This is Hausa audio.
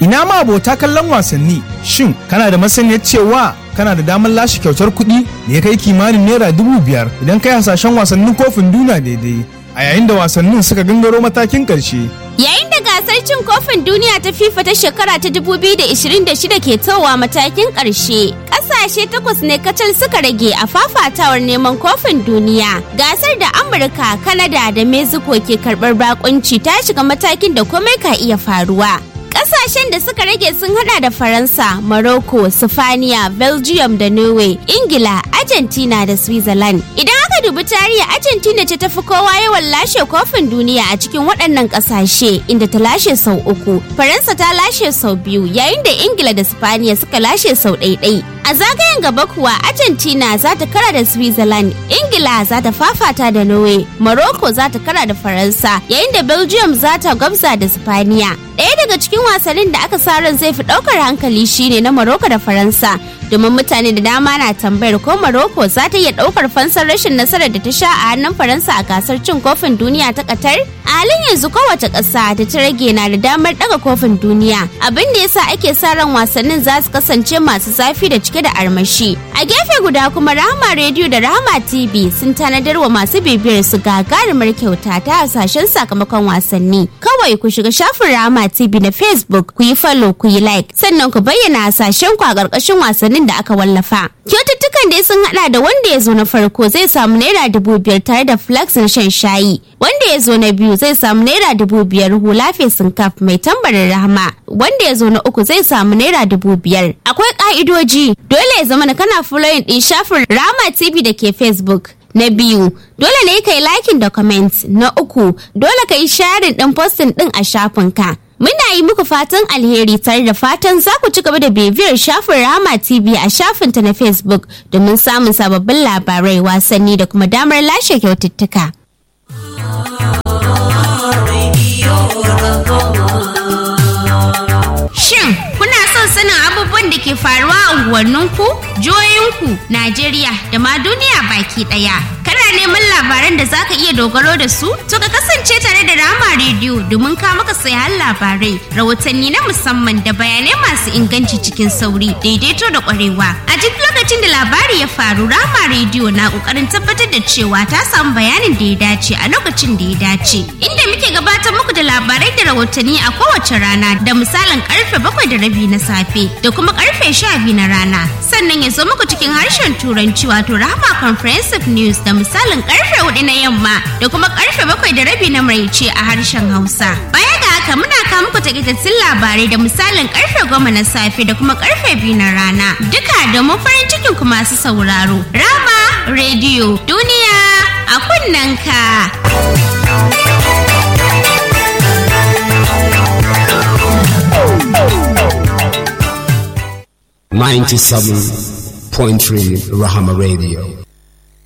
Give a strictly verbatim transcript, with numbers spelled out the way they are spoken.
Ina ma abota kallon wasanni, shin kana da masaniyar cewa kana da damar lashe kyautar kuɗi da ya kai kimanin naira dubu biyar idan kai hasashen wasannin kofin duniya daidai a yayin da wasannin suka gangaro matakin ƙarshe. Yayin da gasar cin kofin duniya ta FIFA ta shekara ta dubu biyu da ishirin da shida ke towa matakin ƙarshe, ƙasashe takwas ne kacal suka rage a fafatawar neman kofin duniya. Gasar da Amurka, Kanada da Mexico ke karɓar bakunci ta shiga matakin da komai ka iya faruwa. Ƙasashen da suka rage sun hada da Faransa, Morocco, Sifaniya, Belgium da Norway, Ingila, Argentina da Switzerland. Idan aka dubi tarihi, Argentina ce tafi kowa yawan lashe kofin duniya a cikin waɗannan ƙasashe, inda ta lashe sau uku. Faransa ta lashe sau biyu, yayin da Ingila da Sifaniya suka lashe sau ɗaiɗai. A zagayen gaba kuwa, Argentina za ta kara da Switzerland, Ingila za ta fafata da Norway, Morocco za ta kara da Faransa, yayin da Belgium za ta gwabza da Sifaniya. Ɗaya daga cikin wasannin da aka sa ran zai fi ɗaukar hankali shine na Morocco da Faransa, domin mutane da dama na tambayar ko Morocco za ta iya ɗaukar fansar rashin nasarar da ta sha a hannun Faransa a gasar cin kofin duniya ta Qatar. A halin yanzu kowace ƙasa da ta rage na da damar ɗaga kofin duniya, abin da yasa ake sa ran wasannin za su kasance masu zafi da cike da armashi. A gefe guda kuma Rahama Radio da Rahama T V sun tanadar wa masu bibiyar su gagarumar kyauta ta hasashen sakamakon wasanni. Kawai ku shiga shafin Rahama T V na Facebook, ku yi follow, ku yi like, sannan ku bayyana hasashen ku a ƙarƙashin wasannin da aka wallafa. Kyaututtukan dai sun hada da wanda ya zo na farko zai samu naira dubu biyar tare da flax na shan shayi. Wanda ya zo na biyu zai samu naira dubu biyar hula fesin kaf mai tambarin Rahama. Wanda ya zo na uku zai samu naira dubu biyar. Akwai ka'idoji, dole ya zama kana following din shafin Rahama T V da ke Facebook. Na biyu, dole ne ka yi liking da comment. Na uku, dole ka yi sharing din posting din a shafinka. Muna yi muku fatan alheri tare da fatan za ku ci gaba da bibiyar shafin Rahama T V a shafinta na Facebook domin samun sababbin labarai, wasanni da kuma damar lashe kyaututtuka. Shin kuna son sanin abubuwan da ke faruwa a unguwanninku, jihohinku, Najeriya da ma duniya baki ɗaya? Kana neman labaran da zaka iya dogaro da su? To ka kasance tare da Rahama Radio domin ka maka sayan labarai, rahotanni na musamman da bayanai masu inganci cikin sauri, daidaito da ƙwarewa. A duk lokacin da labari ya faru, Rahama Radio na ƙoƙarin tabbatar da cewa ta samu bayanin da ya dace a lokacin da ya dace. Inda muke gabatar muku da labarai da rahotanni a kowace rana da misalin karfe bakwai da rabi na safe da kuma karfe sha biyu na rana. Sannan ya zo muku cikin harshen Turanci wato Rahama Comprehensive News da misalin karfe hudu na yamma da kuma karfe bakwai da rabi na maraice a harshen Hausa. Baya ga haka muna kawo muku takaitattun labarai da misalin karfe goma na safe da kuma karfe biyu na rana. Duka domin farin cikin ku masu sauraro. Rahama Radio, duniya a kunnanka. ninety-seven point three Rahama Radio.